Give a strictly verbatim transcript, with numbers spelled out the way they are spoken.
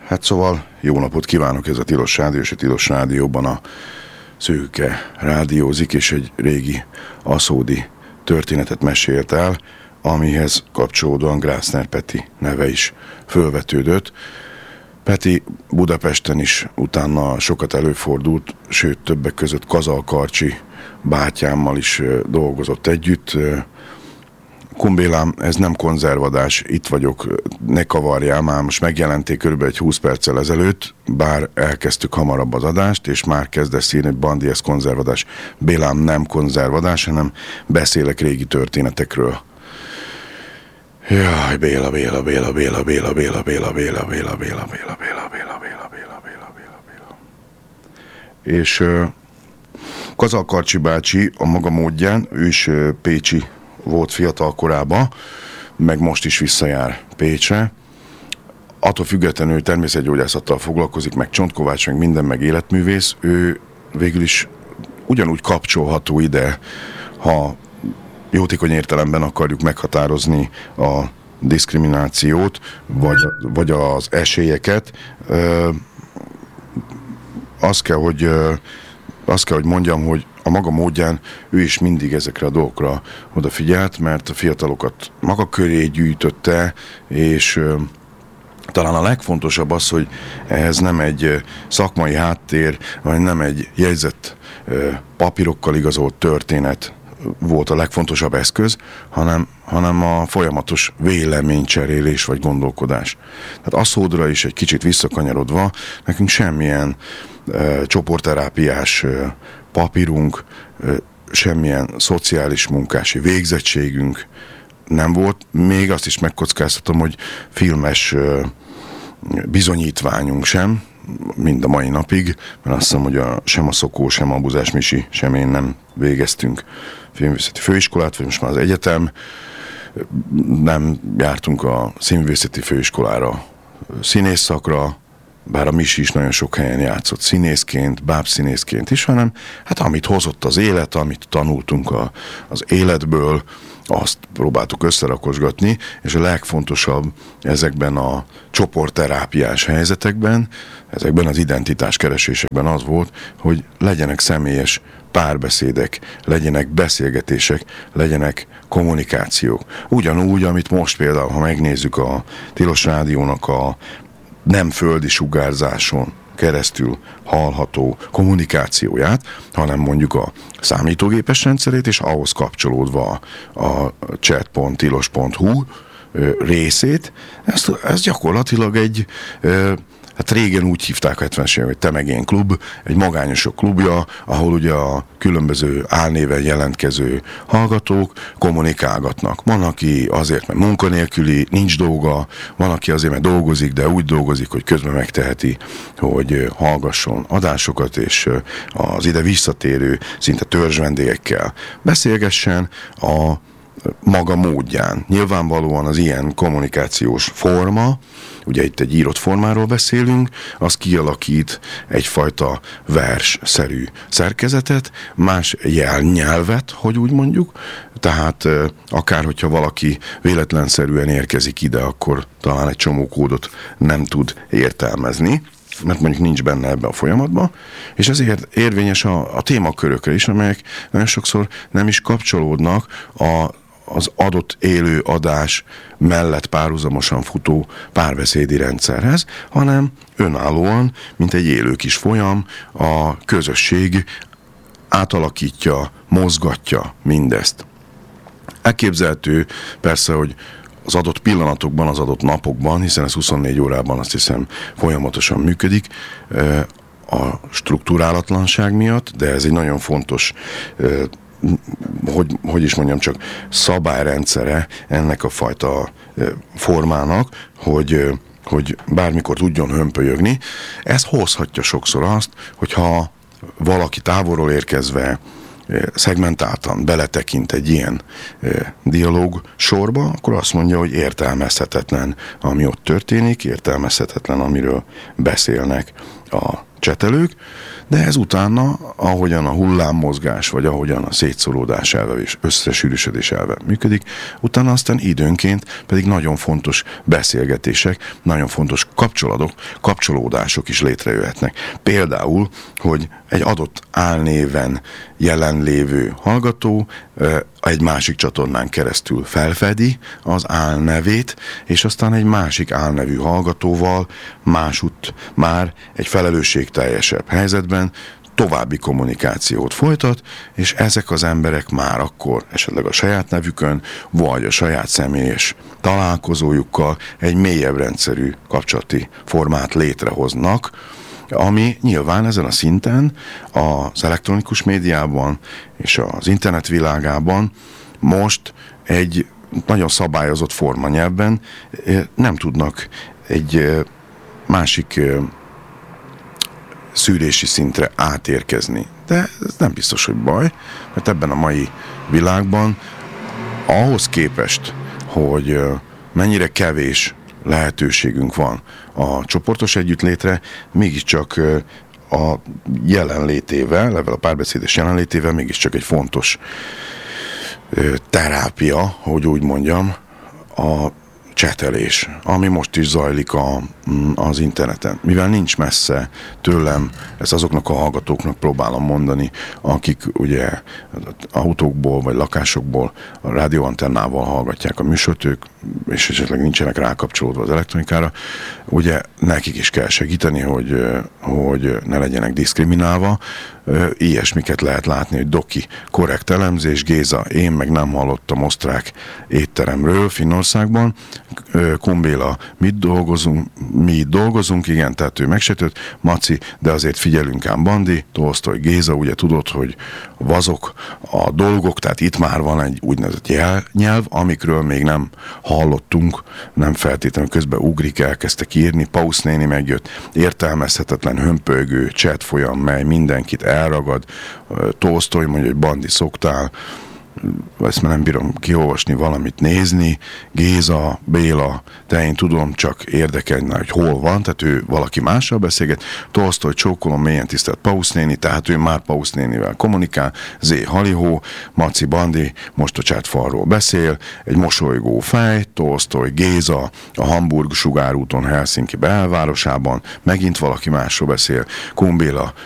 Hát szóval jó napot kívánok, ez a Tilos Rádió, és a Tilos Rádióban a Szőke rádiózik, és egy régi aszódi történetet mesélt el, amihez kapcsolódóan Grászner Peti neve is fölvetődött. Peti Budapesten is utána sokat előfordult, sőt többek között Kazalkarcsi bátyámmal is dolgozott együtt. Kumbélám, ez nem konzervadás, itt vagyok, ne kavarjál, már most megjelenték körülbelül egy húsz perccel ezelőtt, bár elkezdtük hamarabb az adást, és már kezdesz írni, hogy Bandi, ez konzervadás. Bélám, nem konzervadás, hanem beszélek régi történetekről. Jaj, Béla, Béla, Béla, Béla, Béla, Béla, Béla, Béla, Béla, Béla, Béla, Béla, Béla, Béla, Béla, Béla, Béla, Béla, Béla. És uh, Kazalkarcsi bácsi a maga módján, ő is uh, pécsi volt fiatal korában, meg most is visszajár Pécsre. Attól függetlenül természetgyógyászattal foglalkozik, meg csontkovács, meg minden, meg életművész. Ő végül is ugyanúgy kapcsolható ide, ha jótékony értelemben akarjuk meghatározni a diszkriminációt, vagy, vagy az esélyeket. Azt kell, hogy, azt kell, hogy mondjam, hogy a maga módján ő is mindig ezekre a dolgokra odafigyelt, mert a fiatalokat maga köré gyűjtötte, és talán a legfontosabb az, hogy ehhez nem egy szakmai háttér, vagy nem egy jegyzett papírokkal igazolt történet volt a legfontosabb eszköz, hanem, hanem a folyamatos véleménycserélés vagy gondolkodás. Tehát aszódra is egy kicsit visszakanyarodva, nekünk semmilyen e, csoportterápiás e, papírunk, e, semmilyen szociális munkási végzettségünk nem volt. Még azt is megkockáztatom, hogy filmes e, bizonyítványunk sem, mind a mai napig, mert azt hiszem, hogy a, sem a Szokó, sem a Buzás Misi, sem én nem végeztünk filmművészeti főiskolát, vagy most már az egyetem, nem jártunk a színművészeti főiskolára, színész szakra, bár a Misi is nagyon sok helyen játszott színészként, bábszínészként is, hanem hát amit hozott az élet, amit tanultunk a, az életből, azt próbáltuk összerakosgatni, és a legfontosabb ezekben a csoportterápiás helyzetekben, ezekben az identitáskeresésekben az volt, hogy legyenek személyes párbeszédek, legyenek beszélgetések, legyenek kommunikációk. Ugyanúgy, amit most például, ha megnézzük a Tilos Rádiónak a nem földi sugárzáson keresztül hallható kommunikációját, hanem mondjuk a számítógépes rendszerét, és ahhoz kapcsolódva a chat pont tilos pont hu részét, ez, ez gyakorlatilag egy, hát régen úgy hívták a hetvenes évek, hogy Te meg én klub, egy magányosok klubja, ahol ugye a különböző álnéven jelentkező hallgatók kommunikálgatnak. Van, aki azért, mert munkanélküli, nincs dolga, van, aki azért, mert dolgozik, de úgy dolgozik, hogy közben megteheti, hogy hallgasson adásokat, és az ide visszatérő, szinte törzsvendégekkel beszélgessen a maga módján. Nyilvánvalóan az ilyen kommunikációs forma, ugye itt egy írott formáról beszélünk, az kialakít egyfajta versszerű szerkezetet, más jelnyelvet, hogy úgy mondjuk, tehát akár hogyha valaki véletlenszerűen érkezik ide, akkor talán egy csomó kódot nem tud értelmezni, mert mondjuk nincs benne ebbe a folyamatban, és ezért érvényes a, a témakörökre is, amelyek nagyon sokszor nem is kapcsolódnak a az adott élő adás mellett párhuzamosan futó párbeszédi rendszerhez, hanem önállóan, mint egy élő kis folyam, a közösség átalakítja, mozgatja mindezt. Elképzelhető persze, hogy az adott pillanatokban, az adott napokban, hiszen ez huszonnégy órában azt hiszem folyamatosan működik, a strukturálatlanság miatt, de ez egy nagyon fontos Hogy, hogy is mondjam, csak szabályrendszere ennek a fajta formának, hogy, hogy bármikor tudjon hömpölyögni. Ez hozhatja sokszor azt, hogyha valaki távolról érkezve szegmentáltan beletekint egy ilyen dialóg sorba, akkor azt mondja, hogy értelmezhetetlen, ami ott történik, értelmezhetetlen, amiről beszélnek a csetelők. De ez utána, ahogyan a hullámmozgás, vagy ahogyan a szétszólódás elve és összesűrűsödés elve működik, utána aztán időnként pedig nagyon fontos beszélgetések, nagyon fontos kapcsolatok, kapcsolódások is létrejöhetnek. Például, hogy egy adott álnéven jelenlévő hallgató egy másik csatornán keresztül felfedi az álnevét, és aztán egy másik álnevű hallgatóval másutt már egy felelősségteljesebb helyzetben további kommunikációt folytat, és ezek az emberek már akkor esetleg a saját nevükön, vagy a saját személyes találkozójukkal egy mélyebb rendszerű kapcsolati formát létrehoznak, ami nyilván ezen a szinten az elektronikus médiában és az internet világában most egy nagyon szabályozott formanyelvben nem tudnak egy másik szűrési szintre átérkezni. De ez nem biztos, hogy baj, mert ebben a mai világban ahhoz képest, hogy mennyire kevés lehetőségünk van a csoportos együttlétre, mégiscsak a jelenlétével, level a párbeszédes jelenlétével mégiscsak egy fontos terápia, hogy úgy mondjam, a csetelés, ami most is zajlik a, az interneten. Mivel nincs messze tőlem, ezt azoknak a hallgatóknak próbálom mondani, akik ugye autókból vagy lakásokból a rádióantennával hallgatják a műsort, ők, és esetleg nincsenek rákapcsolódva az elektronikára, ugye nekik is kell segíteni, hogy, hogy ne legyenek diszkriminálva. Ilyesmiket lehet látni, hogy Doki korrekt elemzés, Géza, én meg nem hallottam osztrák étteremről Finnországban, Kumbéla, mit dolgozunk, mi itt dolgozunk, igen, tehát ő megsértett, Maci, de azért figyelünk ám, Bandi, Tolsztoy, Géza, ugye tudod, hogy vazok a dolgok, tehát itt már van egy úgynevezett jelnyelv, amikről még nem hallottunk, nem feltétlenül közben ugrik, elkezdtek írni, Pausz néni megjött, értelmezhetetlen, hömpölygő chat folyam, mely mindenkit elragad, Tolsztoy mondja, hogy Bandi, szoktál, ezt már nem bírom kiolvasni, valamit nézni, Géza, Béla, de én tudom, csak érdekelne, hogy hol van, tehát ő valaki mással beszélget, Tolsztoy, csókolom, mélyen tisztelt Pausz néni, tehát ő már Pausz nénivel kommunikál, Zé Halihó, Maci, Bandi, most a chatfalról beszél, egy mosolygó fej, Tolsztoy, Géza, a Hamburg sugárúton Helsinki belvárosában, megint valaki másról beszél, Kumbéla,